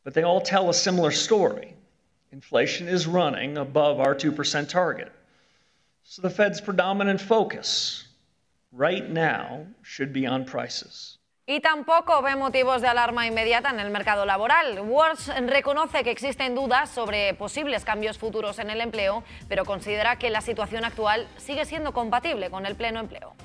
but they all tell a similar story. Inflation is running above our 2% target. So the Fed's predominant focus right now should be on prices. Y tampoco ve motivos de alarma inmediata en el mercado laboral. Words reconoce que existen dudas sobre posibles cambios futuros en el empleo, pero considera que la situación actual sigue siendo compatible con el pleno empleo.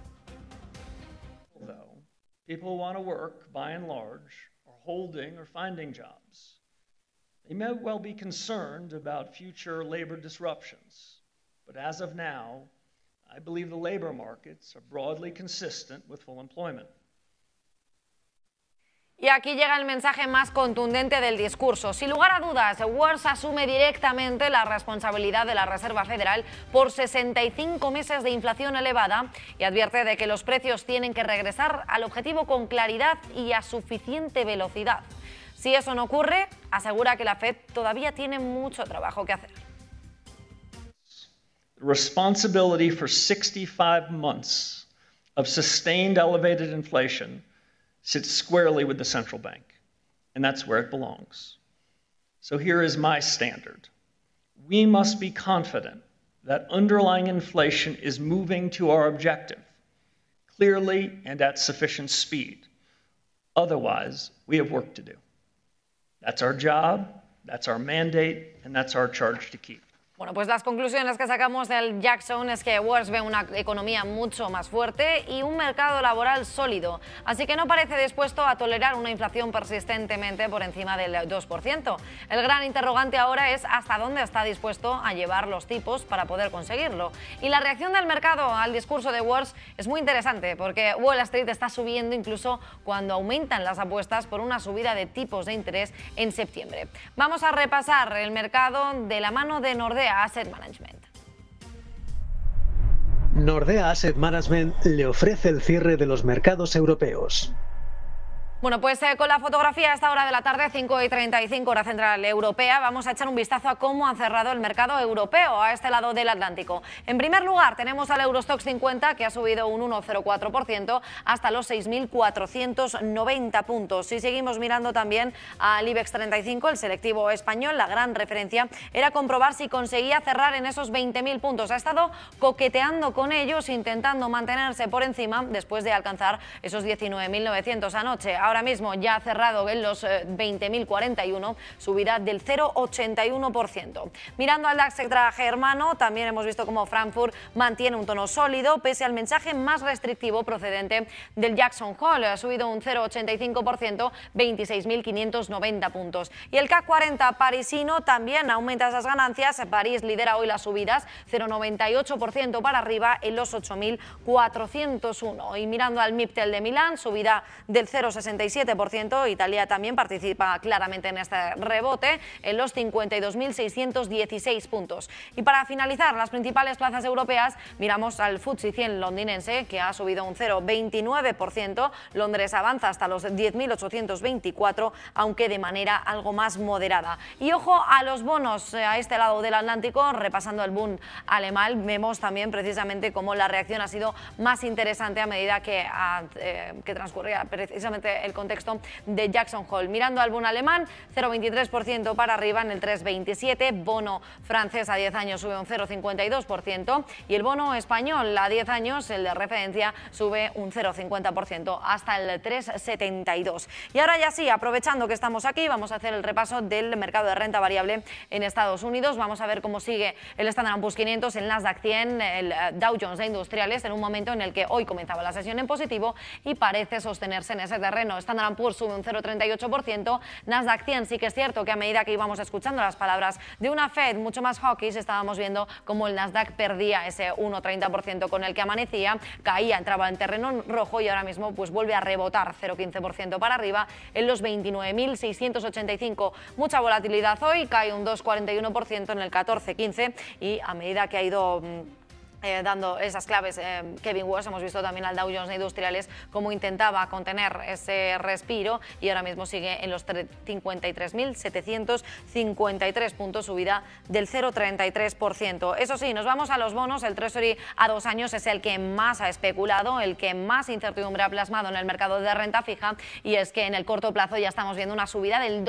People want to work, by and large, or holding or finding jobs. They may well be concerned about future labor disruptions, but as of now, I believe the labor markets are broadly consistent with full employment. Y aquí llega el mensaje más contundente del discurso. Sin lugar a dudas, Words asume directamente la responsabilidad de la Reserva Federal por 65 meses de inflación elevada y advierte de que los precios tienen que regresar al objetivo con claridad y a suficiente velocidad. Si eso no ocurre, asegura que la Fed todavía tiene mucho trabajo que hacer. Responsibility for 65 months of sustained elevated inflation sits squarely with the central bank, and that's where it belongs. So here is my standard. We must be confident that underlying inflation is moving to our objective, clearly and at sufficient speed. Otherwise, we have work to do. That's our job, that's our mandate, and that's our charge to keep. Bueno, pues las conclusiones que sacamos del Jackson es que Words ve una economía mucho más fuerte y un mercado laboral sólido, así que no parece dispuesto a tolerar una inflación persistentemente por encima del 2%. El gran interrogante ahora es hasta dónde está dispuesto a llevar los tipos para poder conseguirlo. Y la reacción del mercado al discurso de Words es muy interesante porque Wall Street está subiendo incluso cuando aumentan las apuestas por una subida de tipos de interés en septiembre. Vamos a repasar el mercado de la mano de Nordea Asset Management. Nordea Asset Management le ofrece el cierre de los mercados europeos. Bueno, pues con la fotografía a esta hora de la tarde, 5:35 hora central europea, vamos a echar un vistazo a cómo ha cerrado el mercado europeo a este lado del Atlántico. En primer lugar, tenemos al Eurostoxx 50, que ha subido un 1,04% hasta los 6.490 puntos. Y seguimos mirando también al IBEX 35, el selectivo español. La gran referencia era comprobar si conseguía cerrar en esos 20.000 puntos. Ha estado coqueteando con ellos, intentando mantenerse por encima después de alcanzar esos 19.900 anoche. Ahora mismo ya ha cerrado en los 20.041, subida del 0,81%. Mirando al DAX germano, también hemos visto cómo Frankfurt mantiene un tono sólido, pese al mensaje más restrictivo procedente del Jackson Hole. Ha subido un 0,85%, 26.590 puntos. Y el CAC 40 parisino también aumenta esas ganancias. París lidera hoy las subidas, 0,98% para arriba en los 8.401. Y mirando al MIPTEL de Milán, subida del 0,67%. Italia también participa claramente en este rebote en los 52.616 puntos. Y para finalizar las principales plazas europeas, miramos al FTSE 100 londinense, que ha subido un 0,29%. Londres avanza hasta los 10.824, aunque de manera algo más moderada. Y ojo a los bonos a este lado del Atlántico, repasando el Bund alemán, vemos también precisamente cómo la reacción ha sido más interesante a medida que transcurría precisamente el contexto de Jackson Hole. Mirando al bono alemán, 0,23% para arriba en el 3,27, bono francés a 10 años sube un 0,52% y el bono español a 10 años, el de referencia, sube un 0,50% hasta el 3,72. Y ahora ya sí, aprovechando que estamos aquí, vamos a hacer el repaso del mercado de renta variable en Estados Unidos. Vamos a ver cómo sigue el Standard & Poor's 500, el Nasdaq 100, el Dow Jones de Industriales, en un momento en el que hoy comenzaba la sesión en positivo y parece sostenerse en ese terreno. Standard & Poor's sube un 0,38%, Nasdaq 100 sí que es cierto que a medida que íbamos escuchando las palabras de una Fed mucho más hawkish, estábamos viendo cómo el Nasdaq perdía ese 1,30% con el que amanecía, caía, entraba en terreno rojo y ahora mismo pues vuelve a rebotar 0,15% para arriba en los 29.685. Mucha volatilidad hoy, cae un 2,41% en el 14,15 y a medida que ha ido dando esas claves Kevin Walsh, hemos visto también al Dow Jones de Industriales cómo intentaba contener ese respiro y ahora mismo sigue en los 53.753 puntos, subida del 0,33%. Eso sí, nos vamos a los bonos. El Treasury a 2 años es el que más ha especulado, el que más incertidumbre ha plasmado en el mercado de renta fija, y es que en el corto plazo ya estamos viendo una subida del